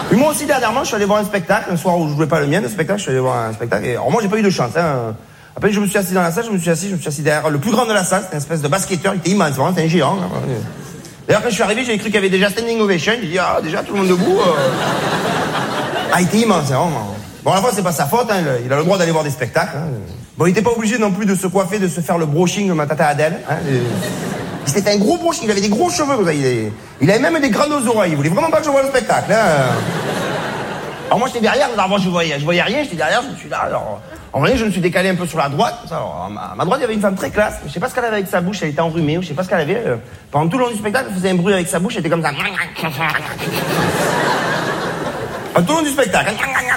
Mais moi aussi, dernièrement, je suis allé voir un spectacle, un soir où je jouais pas le mien, le spectacle, je suis allé voir un spectacle, et alors moi, j'ai pas eu de chance, hein. Après, je me suis assis dans la salle, je me suis assis derrière le plus grand de la salle, c'était une espèce de basketteur, il était immense, vraiment, c'était un géant. Hein. D'ailleurs, quand je suis arrivé, j'avais cru qu'il y avait déjà standing ovation, j'ai dit, ah, déjà, tout le monde debout. Ah, il était immense, hein, vraiment. Bon, à la fois, c'est pas sa faute, hein, il a le droit d'aller voir des spectacles. Hein. Bon, il était pas obligé non plus de se coiffer, de se faire le brushing de ma tata Adèle. Hein, c'était un gros brushing, il avait des gros cheveux, vous voyez. Il avait même des grandes oreilles, il voulait vraiment pas que je voie le spectacle. Hein. Alors moi, j'étais derrière, alors moi, je voyais rien, j'étais derrière, je me suis là, alors... En vrai, je me suis décalé un peu sur la droite. Alors, à ma droite, il y avait une femme très classe. Je sais pas ce qu'elle avait avec sa bouche, elle était enrhumée, ou je sais pas ce qu'elle avait. Pendant tout le long du spectacle, elle faisait un bruit avec sa bouche, elle était comme ça. Pendant tout le long du spectacle.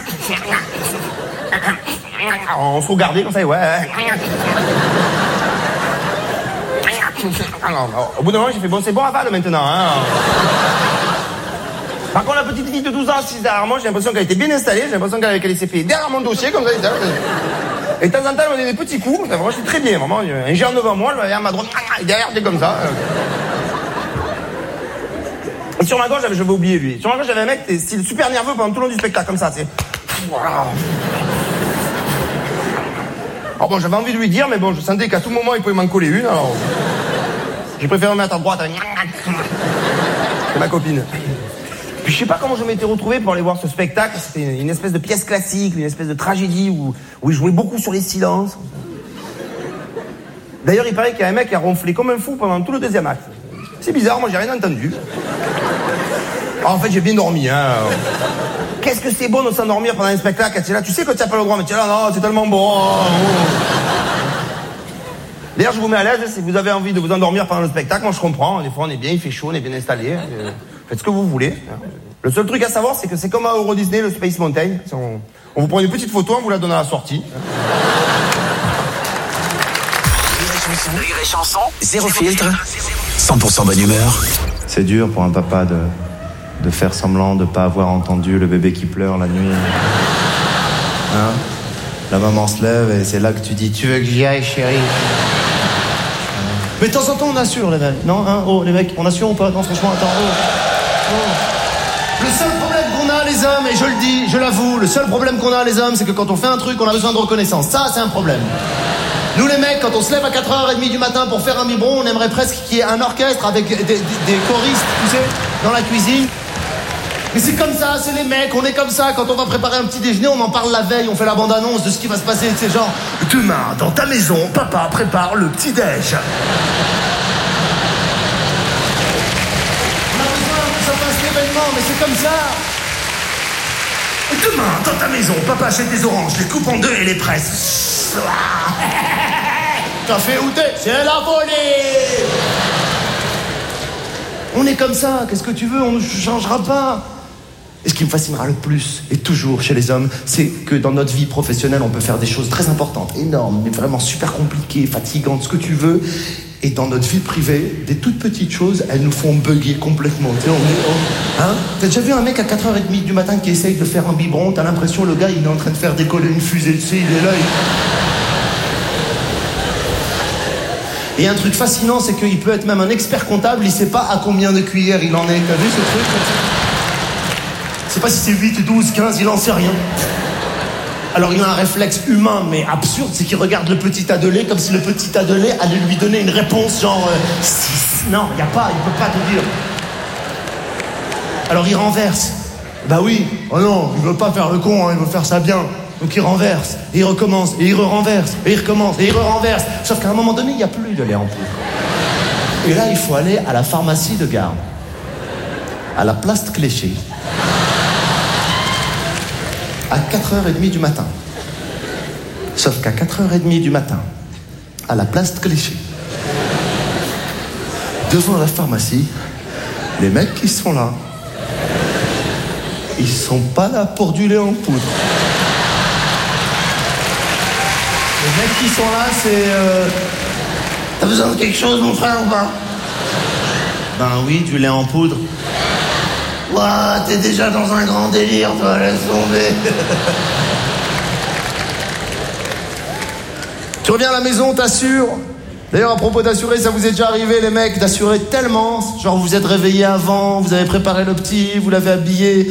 On se regardait comme ça, ouais. Alors, au bout d'un moment, j'ai fait, bon, c'est bon, avale maintenant. Hein. Par contre, la petite fille de 12 ans assise derrière moi, j'ai l'impression qu'elle était bien installée, j'ai l'impression qu'elle s'est fait derrière mon dossier, comme ça. Et de temps en temps, elle me donnait des petits coups, vraiment, j'étais très bien, vraiment. Un géant devant moi, à ma droite, et derrière, j'étais comme ça. Et sur ma gauche, j'avais oublié lui. Sur ma gauche, j'avais un mec, style super nerveux pendant tout le long du spectacle, comme ça, tu sais. Voilà. Alors bon, j'avais envie de lui dire, mais bon, je sentais qu'à tout moment, il pouvait m'en coller une, alors... J'ai préféré me mettre à droite. C'est ma copine. Puis je sais pas comment je m'étais retrouvé pour aller voir ce spectacle. C'était une espèce de pièce classique, une espèce de tragédie où il jouait beaucoup sur les silences. D'ailleurs, il paraît qu'il y a un mec qui a ronflé comme un fou pendant tout le deuxième acte. C'est bizarre, moi j'ai rien entendu. Alors, en fait, j'ai bien dormi, hein. Qu'est-ce que c'est bon de s'endormir pendant un spectacle? Tu es là, tu sais que tu n'as pas le droit, mais tu es là, non, c'est tellement bon. D'ailleurs, je vous mets à l'aise, si vous avez envie de vous endormir pendant le spectacle, moi je comprends. Des fois, on est bien, il fait chaud, on est bien installé. Faites ce que vous voulez. Le seul truc à savoir, c'est que c'est comme à Euro Disney, le Space Mountain. On vous prend une petite photo, on vous la donne à la sortie. Rire et chanson, zéro filtre, 100% bonne humeur. C'est dur pour un papa de faire semblant de pas avoir entendu le bébé qui pleure la nuit. Hein? La maman se lève et c'est là que tu dis, tu veux que j'y aille, chérie? Mais de temps en temps, on assure, les mecs. Non, hein? Oh, les mecs, on assure ou pas? Non, franchement, attends, Le seul problème qu'on a, les hommes, et je le dis, je l'avoue, le seul problème qu'on a, les hommes, c'est que quand on fait un truc, on a besoin de reconnaissance. Ça, c'est un problème. Nous, les mecs, quand on se lève à 4h30 du matin pour faire un biberon, on aimerait presque qu'il y ait un orchestre avec des choristes, tu sais, dans la cuisine. Mais c'est comme ça, c'est les mecs, on est comme ça. Quand on va préparer un petit déjeuner, on en parle la veille, on fait la bande-annonce de ce qui va se passer. C'est genre, demain, dans ta maison, papa prépare le petit-déj. On a besoin que ça fasse l'événement, mais c'est comme ça. Demain, dans ta maison, papa achète des oranges, les coupe en deux et les presse. T'as fait outer, c'est la volée. On est comme ça, qu'est-ce que tu veux, on ne changera pas. Et ce qui me fascinera le plus, et toujours chez les hommes, c'est que dans notre vie professionnelle, on peut faire des choses très importantes, énormes, mais vraiment super compliquées, fatigantes, ce que tu veux. Et dans notre vie privée, des toutes petites choses, elles nous font bugger complètement. Tu sais, hein? T'as déjà vu un mec à 4h30 du matin qui essaye de faire un biberon, t'as l'impression le gars, il est en train de faire décoller une fusée, tu sais, il est là, Et un truc fascinant, c'est qu'il peut être même un expert comptable, il sait pas à combien de cuillères il en est. T'as vu ce truc? Je sais pas si c'est 8, 12, 15, il en sait rien. Alors il a un réflexe humain, mais absurde, c'est qu'il regarde le petit tas de lait comme si le petit tas de lait allait lui donner une réponse genre 6. Non, il peut pas te dire. Alors il renverse. Bah oui, oh non, il veut pas faire le con, hein, il veut faire ça bien. Donc il renverse, et il recommence, et il renverse, et il recommence, et il renverse. Sauf qu'à un moment donné, il n'y a plus de lait en poudre. Et là, il faut aller à la pharmacie de Garde, à la place de Cléchy, à 4h30 du matin. Sauf qu'à 4h30 du matin, à la place de Cléchy, devant la pharmacie, les mecs qui sont là, ils sont pas là pour du lait en poudre. Les mecs qui sont là, c'est... T'as besoin de quelque chose, mon frère, ou pas? Ben oui, du lait en poudre. Ouah, t'es déjà dans un grand délire, toi, laisse tomber. Tu reviens à la maison, t'assures. D'ailleurs, à propos d'assurer, ça vous est déjà arrivé, les mecs, d'assurer tellement, genre vous vous êtes réveillés avant, vous avez préparé le petit, vous l'avez habillé,